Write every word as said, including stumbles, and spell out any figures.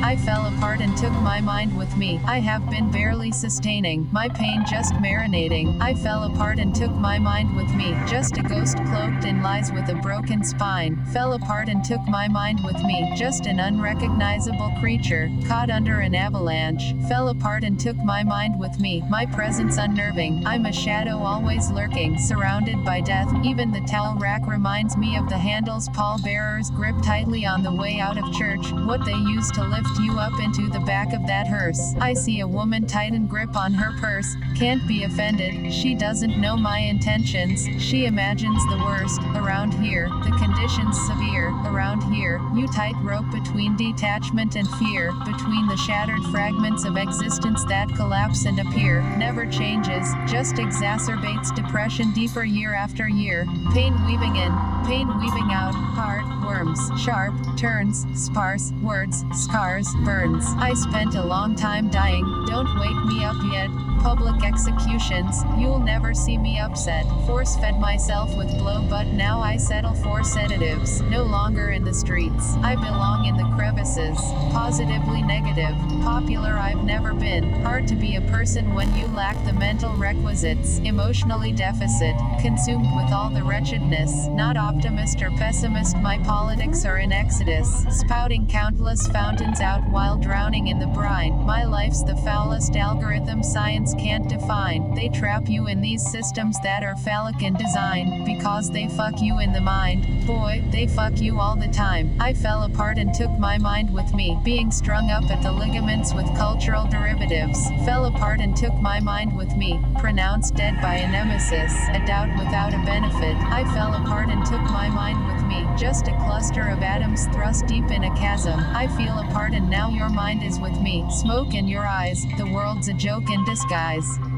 I fell apart and took my mind with me. I have been barely sustaining, my pain just marinating. I fell apart and took my mind with me, just a ghost cloaked in lies with a broken spine. Fell apart and took my mind with me, just an unrecognizable creature, caught under an avalanche. Fell apart and took my mind with me, my presence unnerving. I'm a shadow always lurking, surrounded by death. Even the towel rack reminds me of the handles pallbearers grip tightly on the way out of church, what they use to lift you up into the back of that hearse. I see a woman tighten grip on her purse, can't be offended, she doesn't know my intentions, she imagines the worst. Around here, the conditions severe. Around here, you tightrope between detachment and fear, between the shattered fragments of existence that collapse and appear. Never changes, just exacerbates depression deeper year after year. Pain weaving in, pain weaving out, hard, worms, sharp, turns, sparse, words, scars, burns. I spent a long time dying, don't wake me up yet. Public executions, you'll never see me upset. Force-fed myself with blow, but now I settle for sedatives. No longer in the streets, I belong in the crevices. Positively negative, popular I've never been. Hard to be a person when you lack the mental requisites. Emotionally deficit, consumed with all the wretchedness. Not optimist or pessimist, my politics are in exodus. Spouting countless fountains out while drowning in the brine. My life's the foulest algorithm science can't define. They trap you in these systems that are phallic in design, because they fuck you in the mind. Boy, they fuck you all the time. I fell apart and took my mind with me, being strung up at the ligaments with cultural derivatives. Fell apart and took my mind with me, pronounced dead by a nemesis, a doubt without a benefit. I fell apart and took my mind with me, just a cluster of atoms thrust deep in a chasm. I feel apart and now your mind is with me. Smoke in your eyes, the world's a joke in disguise.